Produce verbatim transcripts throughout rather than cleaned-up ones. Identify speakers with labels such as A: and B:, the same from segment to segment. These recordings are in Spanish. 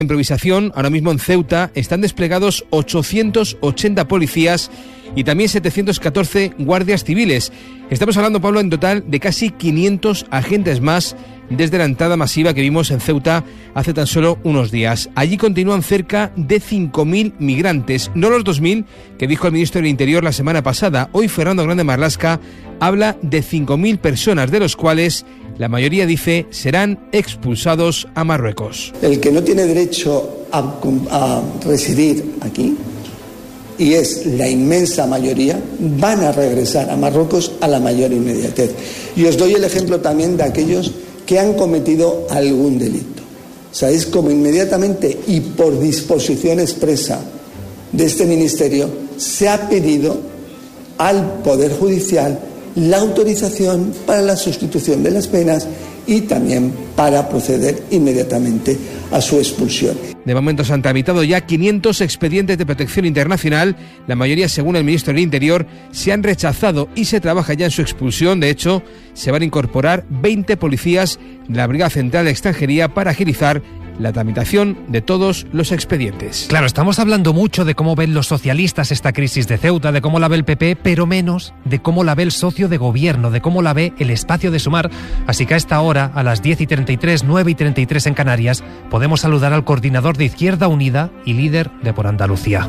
A: Improvisación, ahora mismo en Ceuta están desplegados ochocientos ochenta policías y también setecientos catorce guardias civiles. Estamos hablando, Pablo, en total de casi quinientos agentes más desde la entrada masiva que vimos en Ceuta hace tan solo unos días. Allí continúan cerca de cinco mil migrantes, no los dos mil que dijo el ministro del Interior la semana pasada. Hoy Fernando Grande Marlaska habla de cinco mil personas, de los cuales la mayoría, dice, serán expulsados a Marruecos.
B: El que no tiene derecho a, a residir aquí, y es la inmensa mayoría, van a regresar a Marruecos a la mayor inmediatez. Y os doy el ejemplo también de aquellos que han cometido algún delito. ¿Sabéis cómo inmediatamente y por disposición expresa de este ministerio se ha pedido al Poder Judicial la autorización para la sustitución de las penas y también para proceder inmediatamente a su expulsión?
A: De momento se han tramitado ya quinientos expedientes de protección internacional. La mayoría, según el ministro del Interior, se han rechazado y se trabaja ya en su expulsión. De hecho, se van a incorporar veinte policías de la Brigada Central de Extranjería para agilizar la tramitación de todos los expedientes.
C: Claro, estamos hablando mucho de cómo ven los socialistas esta crisis de Ceuta, de cómo la ve el P P, pero menos de cómo la ve el socio de gobierno, de cómo la ve el espacio de Sumar. Así que a esta hora, a las diez y treinta y tres, nueve y treinta y tres en Canarias, podemos saludar al coordinador de Izquierda Unida y líder de Por Andalucía.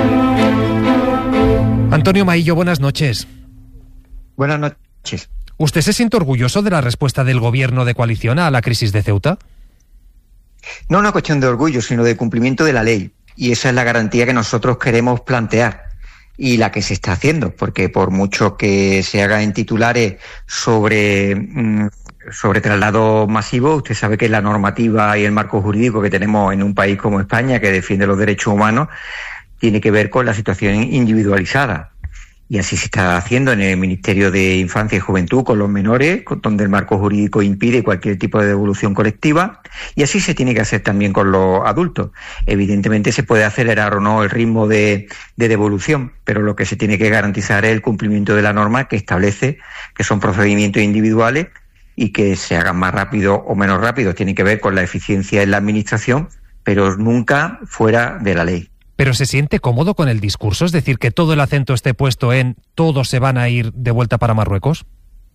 C: Antonio Maillo, buenas noches.
D: Buenas noches.
C: ¿Usted se siente orgulloso de la respuesta del gobierno de coalición a la crisis de Ceuta?
D: No una cuestión de orgullo, sino de cumplimiento de la ley. Y esa es la garantía que nosotros queremos plantear y la que se está haciendo, porque por mucho que se haga en titulares sobre, sobre traslado masivo, usted sabe que la normativa y el marco jurídico que tenemos en un país como España, que defiende los derechos humanos, tiene que ver con la situación individualizada. Y así se está haciendo en el Ministerio de Infancia y Juventud con los menores, donde el marco jurídico impide cualquier tipo de devolución colectiva, y así se tiene que hacer también con los adultos. Evidentemente se puede acelerar o no el ritmo de, de devolución, pero lo que se tiene que garantizar es el cumplimiento de la norma que establece que son procedimientos individuales y que se hagan más rápido o menos rápido. Tiene que ver con la eficiencia en la administración, pero nunca fuera de la ley.
C: ¿Pero se siente cómodo con el discurso? Es decir, que todo el acento esté puesto en todos se van a ir de vuelta para Marruecos.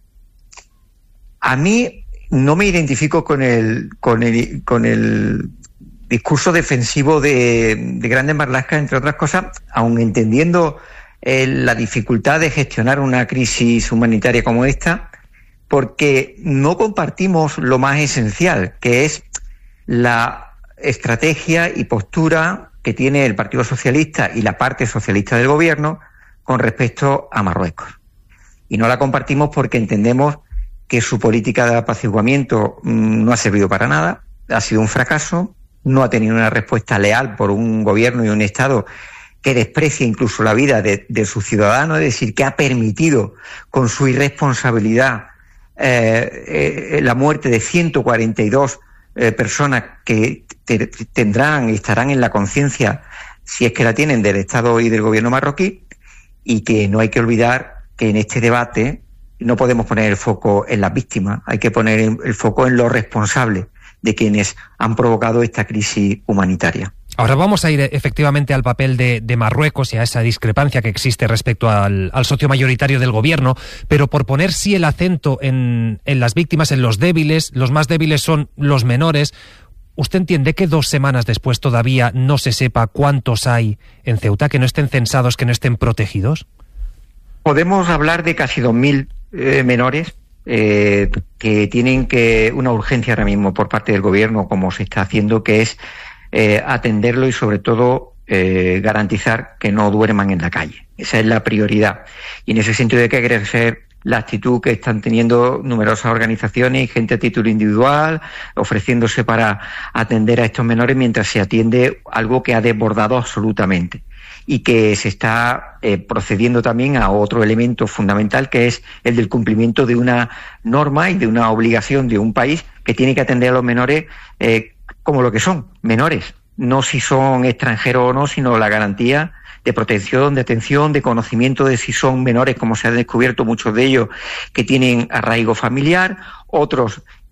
D: A mí no me identifico con el con el, con el discurso defensivo de, de Grande Marlaska, entre otras cosas, aun entendiendo eh, la dificultad de gestionar una crisis humanitaria como esta, porque no compartimos lo más esencial, que es la estrategia y postura que tiene el Partido Socialista y la parte socialista del gobierno con respecto a Marruecos. Y no la compartimos porque entendemos que su política de apaciguamiento mmm, no ha servido para nada, ha sido un fracaso, no ha tenido una respuesta leal por un gobierno y un Estado que desprecia incluso la vida de, de sus ciudadanos, es decir, que ha permitido con su irresponsabilidad eh, eh, la muerte de ciento cuarenta y dos eh, personas que te, tendrán y estarán en la conciencia, si es que la tienen, del Estado y del gobierno marroquí, y que no hay que olvidar que en este debate no podemos poner el foco en las víctimas, hay que poner el foco en los responsables de quienes han provocado esta crisis humanitaria.
C: Ahora vamos a ir efectivamente al papel de, de Marruecos y a esa discrepancia que existe respecto al, al socio mayoritario del gobierno, pero por poner sí el acento en, en las víctimas, en los débiles, los más débiles son los menores. ¿Usted entiende que dos semanas después todavía no se sepa cuántos hay en Ceuta, que no estén censados, que no estén protegidos?
D: Podemos hablar de casi dos mil eh, menores eh, que tienen que una urgencia ahora mismo por parte del gobierno, como se está haciendo, que es eh, atenderlo y sobre todo eh, garantizar que no duerman en la calle. Esa es la prioridad. Y en ese sentido hay que agradecer la actitud que están teniendo numerosas organizaciones y gente a título individual, ofreciéndose para atender a estos menores mientras se atiende algo que ha desbordado absolutamente y que se está eh, procediendo también a otro elemento fundamental, que es el del cumplimiento de una norma y de una obligación de un país que tiene que atender a los menores eh, como lo que son, menores, no si son extranjeros o no, sino la garantía de protección, de atención, de conocimiento de si son menores, como se han descubierto muchos de ellos que tienen arraigo familiar, otros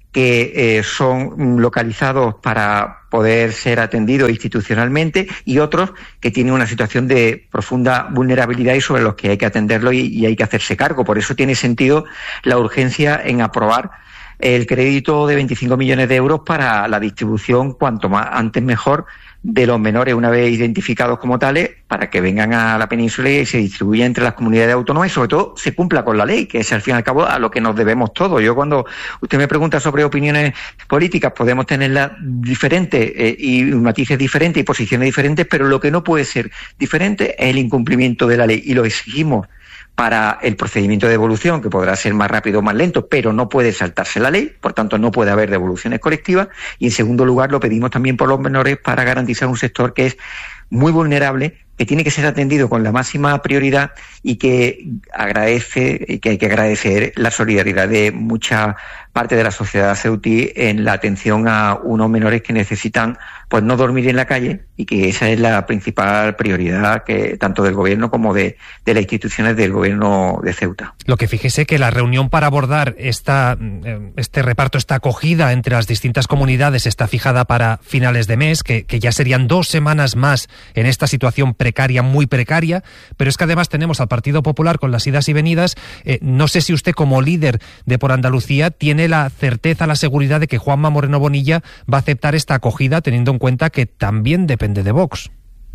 D: que eh, son localizados para poder ser atendidos institucionalmente, y otros que tienen una situación de profunda vulnerabilidad y sobre los que hay que atenderlo y, y hay que hacerse cargo. Por eso tiene sentido la urgencia en aprobar el crédito de veinticinco millones de euros para la distribución, cuanto más antes mejor, de los menores una vez identificados como tales, para que vengan a la península y se distribuyan entre las comunidades autónomas y sobre todo se cumpla con la ley, que es al fin y al cabo a lo que nos debemos todos. Yo, cuando usted me pregunta sobre opiniones políticas, podemos tenerlas diferentes eh, y matices diferentes y posiciones diferentes, pero lo que no puede ser diferente es el incumplimiento de la ley, y lo exigimos para el procedimiento de devolución, que podrá ser más rápido o más lento, pero no puede saltarse la ley, por tanto no puede haber devoluciones colectivas. Y en segundo lugar, lo pedimos también por los menores para garantizar un sector que es muy vulnerable, que tiene que ser atendido con la máxima prioridad y que agradece, y que hay que agradecer la solidaridad de mucha parte de la sociedad ceutí en la atención a unos menores que necesitan pues no dormir en la calle, y que esa es la principal prioridad que tanto del gobierno como de, de las instituciones del gobierno de Ceuta.
C: Lo que fíjese que la reunión para abordar esta, este reparto, esta acogida entre las distintas comunidades está fijada para finales de mes, que, que ya serían dos semanas más en esta situación precaria, muy precaria, pero es que además tenemos al Partido Popular con las idas y venidas. Eh, no sé si usted, como líder de Por Andalucía, tiene la certeza, la seguridad de que Juanma Moreno Bonilla va a aceptar esta acogida, teniendo en cuenta que también depende de Vox.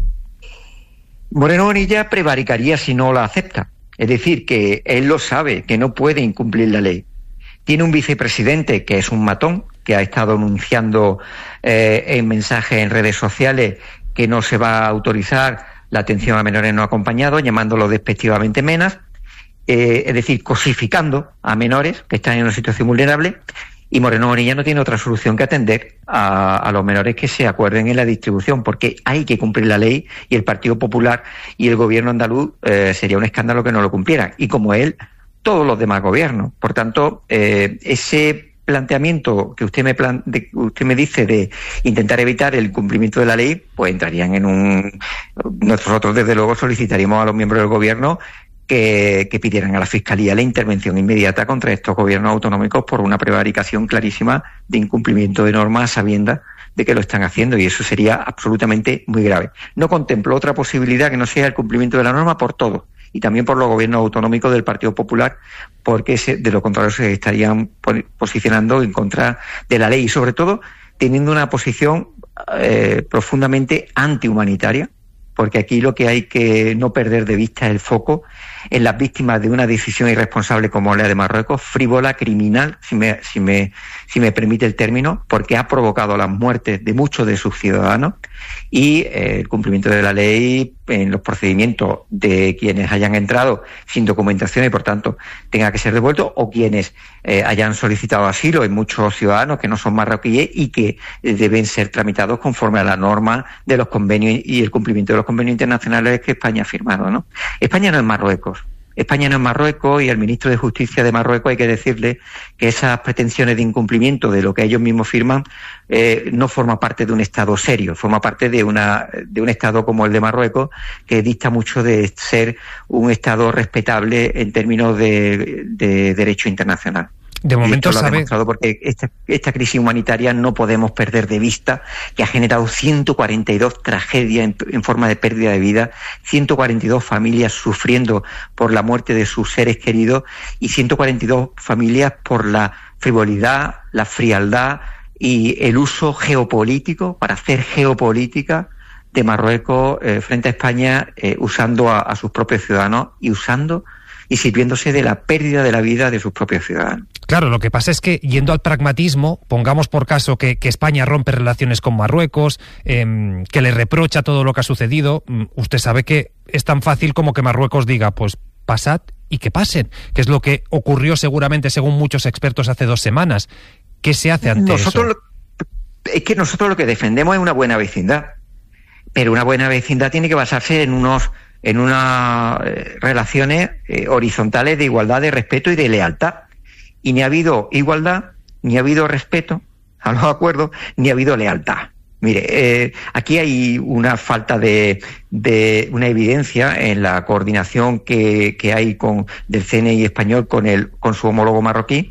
D: Moreno Bonilla prevaricaría si no la acepta. Es decir, que él lo sabe, que no puede incumplir la ley. Tiene un vicepresidente que es un matón, que ha estado anunciando eh, en mensajes en redes sociales que no se va a autorizar la atención a menores no acompañados, llamándolo despectivamente menas, eh, es decir, cosificando a menores que están en una situación vulnerable. Y Moreno Bonilla no tiene otra solución que atender a, a los menores que se acuerden en la distribución, porque hay que cumplir la ley, y el Partido Popular y el gobierno andaluz eh, sería un escándalo que no lo cumplieran, y como él, todos los demás gobiernos. Por tanto, eh, ese planteamiento que usted me plan de, usted me dice de intentar evitar el cumplimiento de la ley, pues entrarían en un... Nosotros, desde luego, solicitaríamos a los miembros del gobierno Que, que pidieran a la Fiscalía la intervención inmediata contra estos gobiernos autonómicos por una prevaricación clarísima de incumplimiento de normas a sabiendas de que lo están haciendo, y eso sería absolutamente muy grave. No contemplo otra posibilidad que no sea el cumplimiento de la norma por todos, y también por los gobiernos autonómicos del Partido Popular, porque se, de lo contrario se estarían posicionando en contra de la ley, y sobre todo teniendo una posición eh, profundamente antihumanitaria, porque aquí lo que hay que no perder de vista es el foco en las víctimas de una decisión irresponsable como la de Marruecos, frívola, criminal, si me, si me, si me permite el término, porque ha provocado las muertes de muchos de sus ciudadanos, y eh, el cumplimiento de la ley en los procedimientos de quienes hayan entrado sin documentación y por tanto tenga que ser devuelto, o quienes eh, hayan solicitado asilo, en muchos ciudadanos que no son marroquíes y que eh, deben ser tramitados conforme a la norma de los convenios y el cumplimiento de los convenios internacionales que España ha firmado, ¿no? España no es Marruecos. España no es Marruecos, y al ministro de Justicia de Marruecos hay que decirle que esas pretensiones de incumplimiento de lo que ellos mismos firman eh, no forma parte de un Estado serio, forma parte de una de un Estado como el de Marruecos, que dista mucho de ser un Estado respetable en términos de, de derecho internacional.
C: De momento,
D: y esto lo ha
C: sabe...
D: demostrado, porque esta, esta crisis humanitaria no podemos perder de vista que ha generado ciento cuarenta y dos tragedias en, en forma de pérdida de vida, ciento cuarenta y dos familias sufriendo por la muerte de sus seres queridos, y ciento cuarenta y dos familias por la frivolidad, la frialdad y el uso geopolítico, para hacer geopolítica, de Marruecos eh, frente a España, eh, usando a, a sus propios ciudadanos y usando y sirviéndose de la pérdida de la vida de sus propios ciudadanos.
C: Claro, lo que pasa es que, yendo al pragmatismo, pongamos por caso que, que España rompe relaciones con Marruecos, eh, que le reprocha todo lo que ha sucedido. Usted sabe que es tan fácil como que Marruecos diga, pues pasad y que pasen, que es lo que ocurrió seguramente, según muchos expertos, hace dos semanas. ¿Qué se hace ante
D: nosotros
C: eso?
D: Lo, es que nosotros lo que defendemos es una buena vecindad, pero una buena vecindad tiene que basarse en unos en unas eh, relaciones eh, horizontales de igualdad, de respeto y de lealtad. Y ni ha habido igualdad, ni ha habido respeto a los acuerdos, ni ha habido lealtad. Mire, eh, aquí hay una falta de, de una evidencia en la coordinación que, que hay con del C N I español con el con su homólogo marroquí,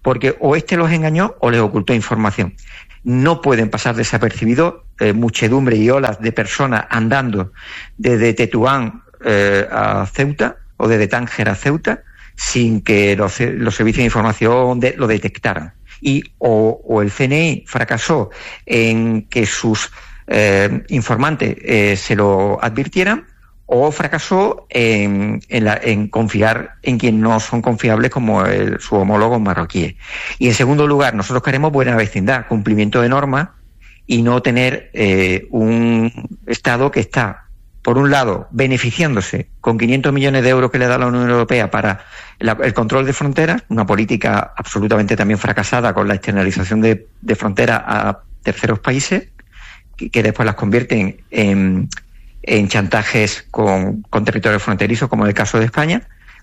D: porque o este los engañó o les ocultó información. No pueden pasar desapercibidos eh, muchedumbre y olas de personas andando desde Tetuán eh, a Ceuta o desde Tánger a Ceuta sin que los, los servicios de información de, lo detectaran. Y o, o el C N I fracasó en que sus eh, informantes eh, se lo advirtieran, o fracasó en, en, la, en confiar en quienes no son confiables como el, su homólogo marroquí. Y en segundo lugar, nosotros queremos buena vecindad, cumplimiento de normas y no tener eh, un Estado que está, por un lado, beneficiándose con quinientos millones de euros que le da la Unión Europea para la, el control de fronteras, una política absolutamente también fracasada con la externalización de, de fronteras a terceros países, que, que después las convierten en en chantajes con, con territorios fronterizos, como en el caso de España,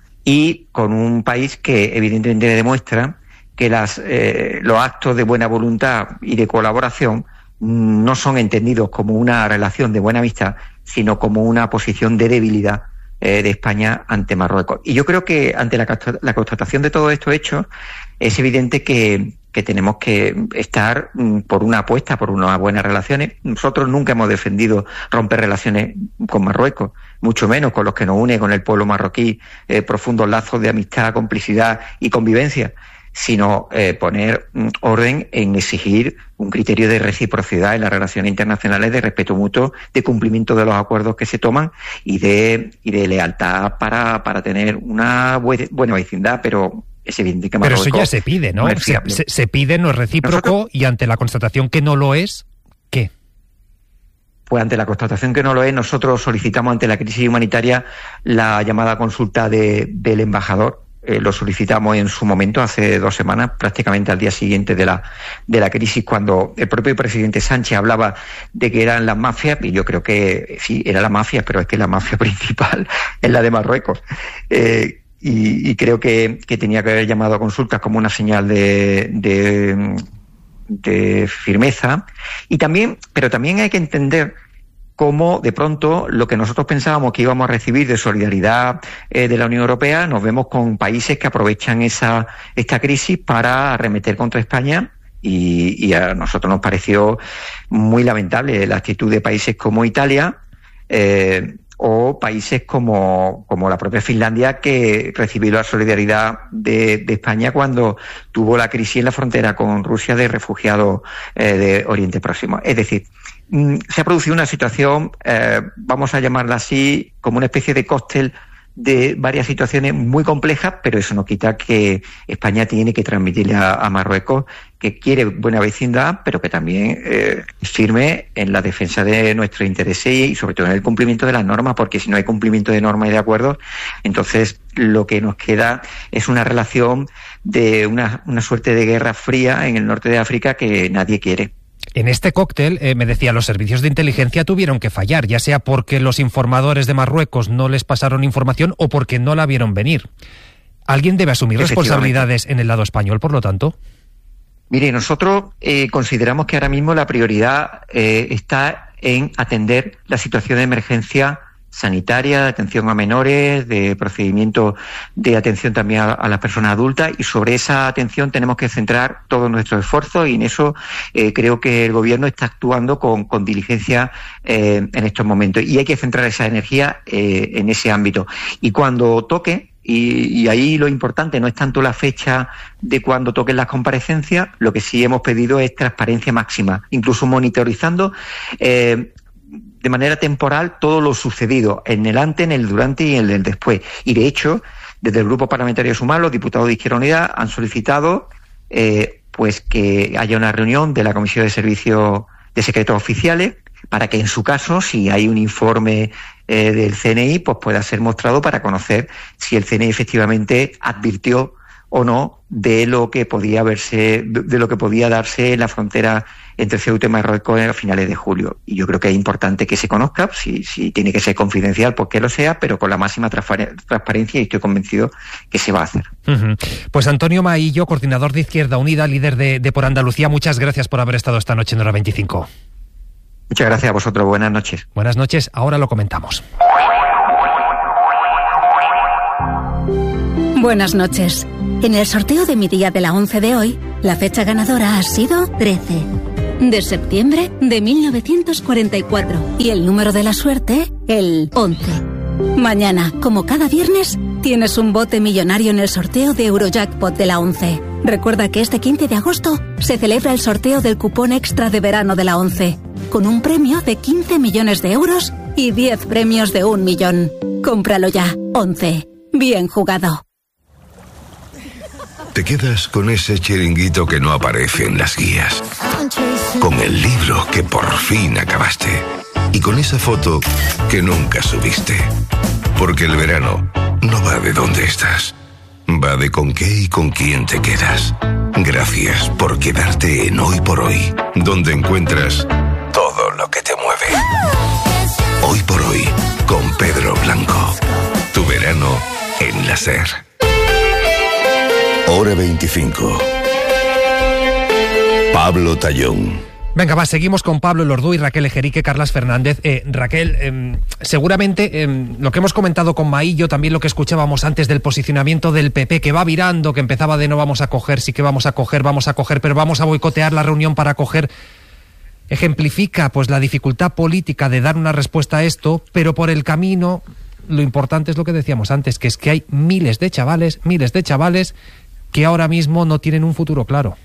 D: y con un país que evidentemente demuestra que las, eh, los actos de buena voluntad y de colaboración no son entendidos como una relación de buena amistad, sino como una posición de debilidad eh, de España ante Marruecos. Y yo creo que ante la, la constatación de todos estos hechos, es evidente que que tenemos que estar por una apuesta, por unas buenas relaciones. Nosotros nunca hemos defendido romper relaciones con Marruecos, mucho menos con los que nos une con el pueblo marroquí eh, profundos lazos de amistad, complicidad y convivencia, sino eh, poner orden en exigir un criterio de reciprocidad en las relaciones internacionales, de respeto mutuo, de cumplimiento de los acuerdos que se toman y de, y de lealtad para, para tener una buena vecindad, pero es evidente que Marruecos...
C: Pero eso ya se pide, ¿no?
D: no
C: se, se, se pide, no es recíproco. Nosotros, y ante la constatación que no lo es, ¿qué?
D: Pues ante la constatación que no lo es, nosotros solicitamos ante la crisis humanitaria la llamada consulta de, del embajador. Eh, lo solicitamos en su momento, hace dos semanas, prácticamente al día siguiente de la, de la crisis, cuando el propio presidente Sánchez hablaba de que eran las mafias, y yo creo que sí, era la mafia, pero es que la mafia principal es la de Marruecos. Eh, Y, y creo que, que tenía que haber llamado a consultas como una señal de, de, de firmeza. Y también, pero también hay que entender cómo de pronto lo que nosotros pensábamos que íbamos a recibir de solidaridad eh, de la Unión Europea, nos vemos con países que aprovechan esa esta crisis para arremeter contra España. Y, y a nosotros nos pareció muy lamentable la actitud de países como Italia, eh, o países como, como la propia Finlandia, que recibió la solidaridad de, de España cuando tuvo la crisis en la frontera con Rusia de refugiados eh, de Oriente Próximo. Es decir, mm, se ha producido una situación, eh, vamos a llamarla así, como una especie de cóctel de varias situaciones muy complejas, pero eso no quita que España tiene que transmitirle a, a Marruecos que quiere buena vecindad, pero que también eh, es firme en la defensa de nuestros intereses y sobre todo en el cumplimiento de las normas, porque si no hay cumplimiento de normas y de acuerdos, entonces lo que nos queda es una relación de una, una suerte de guerra fría en el norte de África que nadie quiere.
C: En este cóctel, eh, me decía, los servicios de inteligencia tuvieron que fallar, ya sea porque los informadores de Marruecos no les pasaron información o porque no la vieron venir. ¿Alguien debe asumir responsabilidades en el lado español, por lo tanto?
D: Mire, nosotros eh, consideramos que ahora mismo la prioridad eh, está en atender la situación de emergencia sanitaria, de atención a menores, de procedimiento de atención también a, a las personas adultas, y sobre esa atención tenemos que centrar todos nuestros esfuerzos, y en eso eh, creo que el Gobierno está actuando con, con diligencia eh, en estos momentos, y hay que centrar esa energía eh, en ese ámbito. Y cuando toque, y, y ahí lo importante no es tanto la fecha de cuando toquen las comparecencias, lo que sí hemos pedido es transparencia máxima, incluso monitorizando eh, de manera temporal todo lo sucedido en el antes, en el durante y en el después. Y de hecho, desde el Grupo Parlamentario Sumar, los diputados de Izquierda Unida han solicitado eh, pues que haya una reunión de la Comisión de Servicios de Secretos Oficiales para que en su caso, si hay un informe eh, del C N I, pues pueda ser mostrado para conocer si el C N I efectivamente advirtió o no de lo que podía verse, de lo que podía darse en la frontera entre Ceuta y Marruecos a finales de julio. Y yo creo que es importante que se conozca, si, si tiene que ser confidencial, pues que lo sea, pero con la máxima transparencia, y estoy convencido que se va a hacer.
C: Uh-huh. Pues Antonio Maillo, coordinador de Izquierda Unida, líder de, de Por Andalucía, muchas gracias por haber estado esta noche en Hora veinticinco.
D: Muchas gracias a vosotros, buenas noches.
C: Buenas noches, ahora lo comentamos.
E: Buenas noches. En el sorteo de mi día de la once de hoy, la fecha ganadora ha sido trece de septiembre de mil novecientos cuarenta y cuatro y el número de la suerte, el once. Mañana, como cada viernes, tienes un bote millonario en el sorteo de Eurojackpot de la once. Recuerda que este quince de agosto se celebra el sorteo del cupón extra de verano de la once, con un premio de quince millones de euros y diez premios de un millón. Cómpralo ya. once. Bien jugado.
F: Te quedas con ese chiringuito que no aparece en las guías, con el libro que por fin acabaste y con esa foto que nunca subiste. Porque el verano no va de dónde estás, va de con qué y con quién te quedas. Gracias por quedarte en Hoy por Hoy, donde encuentras todo lo que te mueve. Hoy por Hoy, con Pedro Blanco. Tu verano en la SER. Hora veinticinco. Pablo Tallón.
C: Venga, va, seguimos con Pablo Lordú y Raquel Ejerique, Carlas Fernández. Eh, Raquel, eh, seguramente eh, lo que hemos comentado con Maillo, también lo que escuchábamos antes del posicionamiento del P P, que va virando, que empezaba de no vamos a coger, sí que vamos a coger, vamos a coger, pero vamos a boicotear la reunión para coger, ejemplifica pues la dificultad política de dar una respuesta a esto, pero por el camino lo importante es lo que decíamos antes, que es que hay miles de chavales, miles de chavales que ahora mismo no tienen un futuro claro.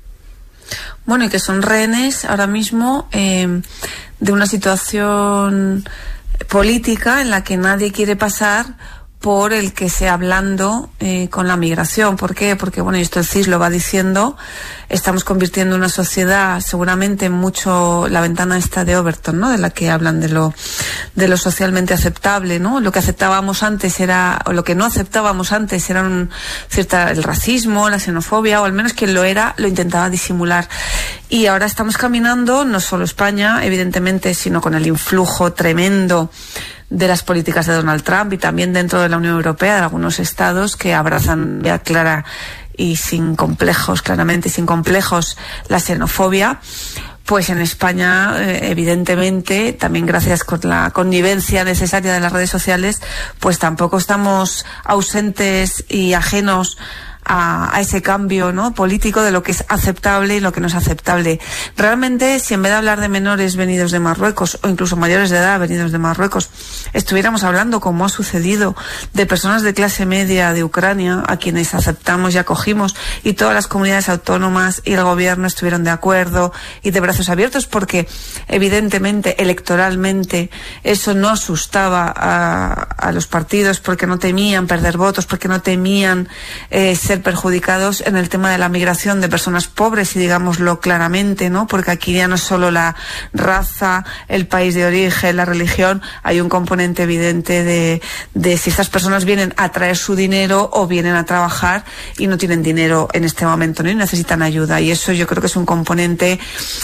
G: Bueno, y que son rehenes ahora mismo eh, de una situación política en la que nadie quiere pasar por el que sea blando eh, con la migración. ¿Por qué? Porque, bueno, y esto el C I S lo va diciendo, estamos convirtiendo una sociedad seguramente mucho, la ventana esta de Overton, ¿no?, de la que hablan de lo de lo socialmente aceptable, ¿no? Lo que aceptábamos antes era, o lo que no aceptábamos antes era un, cierta, el racismo, la xenofobia, o al menos quien lo era lo intentaba disimular. Y ahora estamos caminando, no solo España, evidentemente, sino con el influjo tremendo de las políticas de Donald Trump y también dentro de la Unión Europea, de algunos estados que abrazan ya clara y sin complejos, claramente sin complejos, la xenofobia. Pues en España, eh, evidentemente, también gracias con la connivencia necesaria de las redes sociales, pues tampoco estamos ausentes y ajenos A, a ese cambio, ¿no?, político de lo que es aceptable y lo que no es aceptable. Realmente, si en vez de hablar de menores venidos de Marruecos o incluso mayores de edad venidos de Marruecos, estuviéramos hablando, como ha sucedido, de personas de clase media de Ucrania, a quienes aceptamos y acogimos, y todas las comunidades autónomas y el gobierno estuvieron de acuerdo y de brazos abiertos, porque evidentemente electoralmente eso no asustaba a, a los partidos, porque no temían perder votos, porque no temían eh, ser perjudicados en el tema de la migración de personas pobres, y digámoslo claramente, ¿no?, porque aquí ya no es solo la raza, el país de origen, la religión, hay un componente evidente de, de si estas personas vienen a traer su dinero o vienen a trabajar y no tienen dinero en este momento, ¿no?, y necesitan ayuda, y eso yo creo que es un componente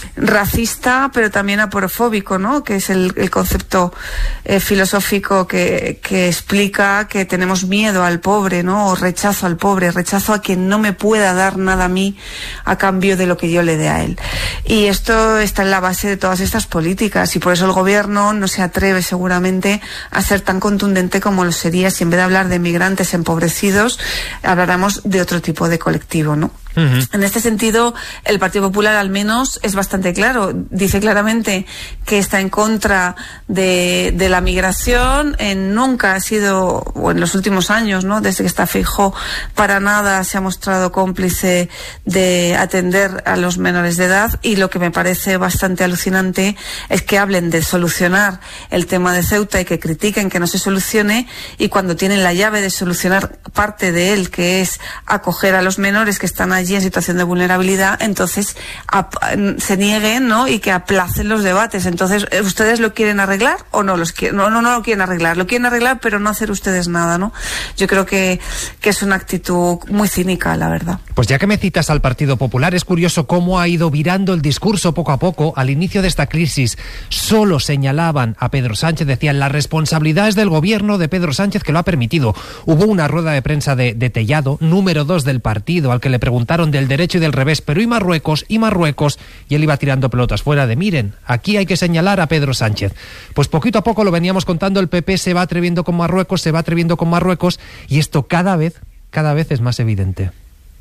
G: racista, pero también aporofóbico, ¿no?, que es el, el concepto eh, filosófico que, que explica que tenemos miedo al pobre, ¿no?, o rechazo al pobre, rechazo a quien no me pueda dar nada a mí a cambio de lo que yo le dé a él. Y esto está en la base de todas estas políticas, y por eso el gobierno no se atreve seguramente a ser tan contundente como lo sería si en vez de hablar de migrantes empobrecidos habláramos de otro tipo de colectivo, ¿no? Uh-huh. En este sentido, el Partido Popular al menos es bastante claro, dice claramente que está en contra de, de la migración, en, nunca ha sido, o en los últimos años, ¿no?, desde que está Feijóo, para nada se ha mostrado cómplice de atender a los menores de edad, y lo que me parece bastante alucinante es que hablen de solucionar el tema de Ceuta y que critiquen que no se solucione, y cuando tienen la llave de solucionar parte de él, que es acoger a los menores que están allí en situación de vulnerabilidad, entonces ap- se nieguen, ¿no?, y que aplacen los debates. Entonces, ¿ustedes lo quieren arreglar o no los quieren? No, no, no lo quieren arreglar. Lo quieren arreglar, pero no hacer ustedes nada, ¿no? Yo creo que, que es una actitud muy cínica, la verdad.
C: Pues ya que me citas al Partido Popular, es curioso cómo ha ido virando el discurso poco a poco. Al inicio de esta crisis solo señalaban a Pedro Sánchez, decían la responsabilidad es del gobierno de Pedro Sánchez que lo ha permitido. Hubo una rueda de prensa de, de Tellado, número dos del partido, al que le preguntaron del derecho y del revés, pero ¿y Marruecos? ¿Y Marruecos? Y él iba tirando pelotas fuera de, miren, aquí hay que señalar a Pedro Sánchez. Pues poquito a poco lo veníamos contando, el P P se va atreviendo con Marruecos, se va atreviendo con Marruecos, y esto cada vez cada vez es más evidente.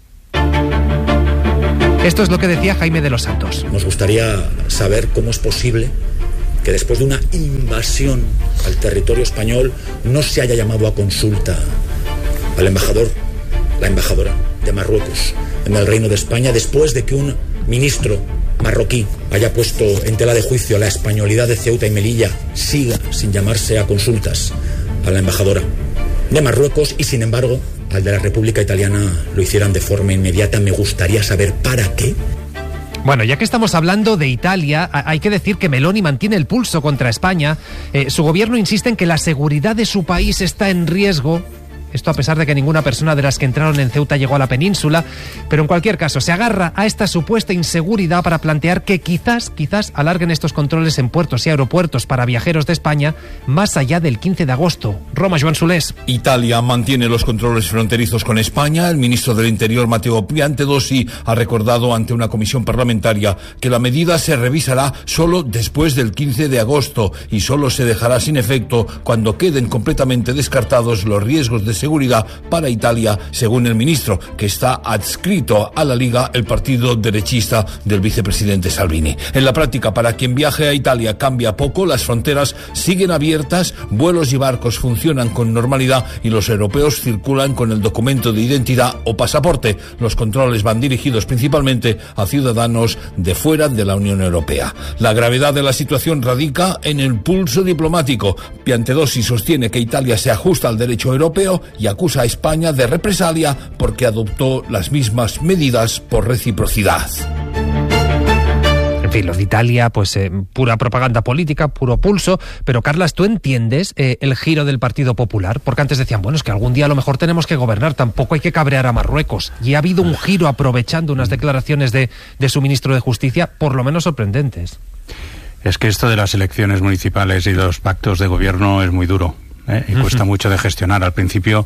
C: Esto es lo que decía Jaime de los Santos.
H: Nos gustaría saber cómo es posible que después de una invasión al territorio español no se haya llamado a consulta al embajador, la embajadora de Marruecos en el Reino de España, después de que un ministro marroquí haya puesto en tela de juicio la españolidad de Ceuta y Melilla, siga sin llamarse a consultas a la embajadora de Marruecos y, sin embargo, al de la República Italiana lo hicieran de forma inmediata. Me gustaría saber para qué.
C: Bueno, ya que estamos hablando de Italia, hay que decir que Meloni mantiene el pulso contra España. Eh, su gobierno insiste en que la seguridad de su país está en riesgo. Esto a pesar de que ninguna persona de las que entraron en Ceuta llegó a la península, pero en cualquier caso se agarra a esta supuesta inseguridad para plantear que quizás, quizás alarguen estos controles en puertos y aeropuertos para viajeros de España más allá del quince de agosto. Roma, Joan Solés.
I: Italia mantiene los controles fronterizos con España. El ministro del Interior, Matteo Piantedosi, ha recordado ante una comisión parlamentaria que la medida se revisará solo después del quince de agosto y solo se dejará sin efecto cuando queden completamente descartados los riesgos de seguridad para Italia, según el ministro, que está adscrito a la Liga, el partido derechista del vicepresidente Salvini. En la práctica, para quien viaje a Italia cambia poco, las fronteras siguen abiertas, vuelos y barcos funcionan con normalidad y los europeos circulan con el documento de identidad o pasaporte. Los controles van dirigidos principalmente a ciudadanos de fuera de la Unión Europea. La gravedad de la situación radica en el pulso diplomático. Piantedosi sostiene que Italia se ajusta al derecho europeo y acusa a España de represalia porque adoptó las mismas medidas por reciprocidad.
C: En fin, lo de Italia, pues eh, pura propaganda política, puro pulso. Pero, Carlas, ¿tú entiendes eh, el giro del Partido Popular? Porque antes decían, bueno, es que algún día a lo mejor tenemos que gobernar, tampoco hay que cabrear a Marruecos. Y ha habido un giro aprovechando unas declaraciones de, de su ministro de Justicia, por lo menos sorprendentes.
J: Es que esto de las elecciones municipales y los pactos de gobierno es muy duro. ¿Eh? Y cuesta uh-huh. mucho de gestionar. Al principio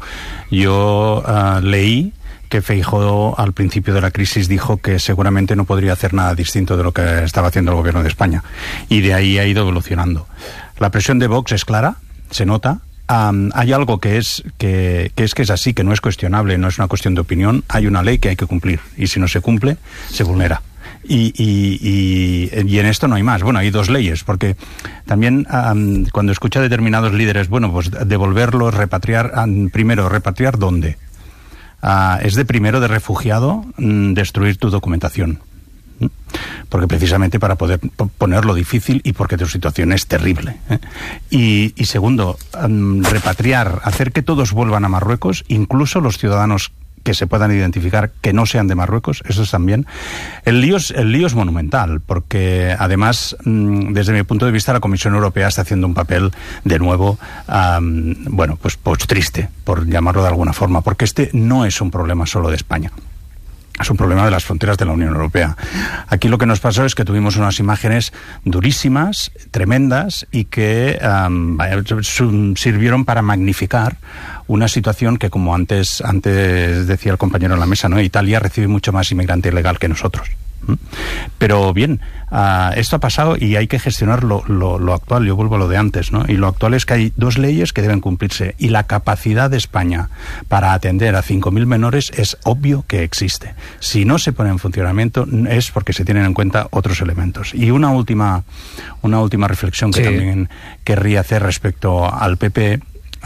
J: yo uh, leí que Feijóo al principio de la crisis dijo que seguramente no podría hacer nada distinto de lo que estaba haciendo el gobierno de España. Y de ahí ha ido evolucionando. La presión de Vox es clara, se nota. Um, hay algo que es que, que es que es así, que no es cuestionable, no es una cuestión de opinión. Hay una ley que hay que cumplir y si no se cumple, se vulnera. Y, y, y, y en esto no hay más. Bueno, hay dos leyes, porque también um, cuando escucha a determinados líderes, bueno, pues devolverlos, repatriar, um, primero, ¿repatriar dónde? Uh, es de primero de refugiado um, destruir tu documentación. ¿Mm? Porque precisamente para poder ponerlo difícil y porque tu situación es terrible. ¿eh? Y, y segundo, um, repatriar, hacer que todos vuelvan a Marruecos, incluso los ciudadanos que se puedan identificar que no sean de Marruecos, eso es también. El lío es, el lío es monumental, porque además, desde mi punto de vista, la Comisión Europea está haciendo un papel, de nuevo, um, bueno, pues, pues triste, por llamarlo de alguna forma, porque este no es un problema solo de España. Es un problema de las fronteras de la Unión Europea. Aquí lo que nos pasó es que tuvimos unas imágenes durísimas, tremendas, y que um, sirvieron para magnificar una situación que, como antes antes decía el compañero en la mesa, ¿no? Italia recibe mucho más inmigrante ilegal que nosotros. ¿Mm? Pero bien, uh, esto ha pasado y hay que gestionar lo, lo, lo actual. Yo vuelvo a lo de antes, ¿no? Y lo actual es que hay dos leyes que deben cumplirse y la capacidad de España para atender a cinco mil menores es obvio que existe. Si no se pone en funcionamiento es porque se tienen en cuenta otros elementos. Y una última, una última reflexión que sí. también querría hacer respecto al P P.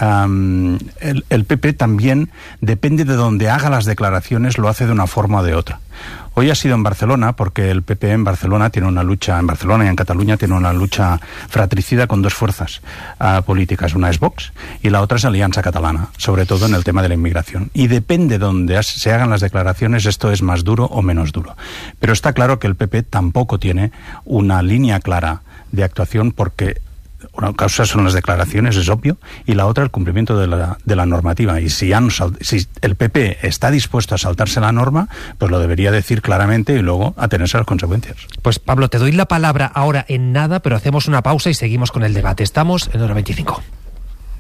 J: Um, el, el P P también, depende de donde haga las declaraciones, lo hace de una forma o de otra. Hoy ha sido en Barcelona, porque el P P en Barcelona tiene una lucha, en Barcelona y en Cataluña tiene una lucha fratricida con dos fuerzas uh, políticas. Una es Vox y la otra es Alianza Catalana, sobre todo en el tema de la inmigración. Y depende de donde se hagan las declaraciones, esto es más duro o menos duro. Pero está claro que el P P tampoco tiene una línea clara de actuación, porque una causa son las declaraciones, es obvio, y la otra el cumplimiento de la, de la normativa. Y si, han, si el P P está dispuesto a saltarse la norma, pues lo debería decir claramente y luego atenerse a las consecuencias.
C: Pues Pablo, te doy la palabra ahora en nada, pero hacemos una pausa y seguimos con el debate. Estamos en Hora veinticinco.